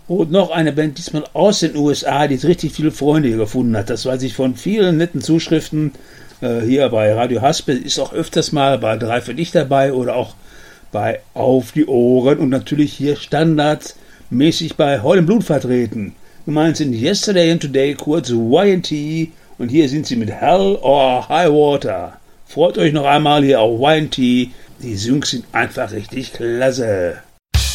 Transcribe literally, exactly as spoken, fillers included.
Und noch eine Band, diesmal aus den U S A, die jetzt richtig viele Freunde hier gefunden hat. Das weiß ich von vielen netten Zuschriften. Äh, hier bei Radio Haspel ist auch öfters mal bei Drei für dich dabei oder auch bei Auf die Ohren und natürlich hier standardmäßig bei Heul im Blut vertreten. Gemeint sind Yesterday and Today, kurz Y and T, und hier sind sie mit Hell or High Water. Freut euch noch einmal hier auf Y and T, die Syncs sind einfach richtig klasse.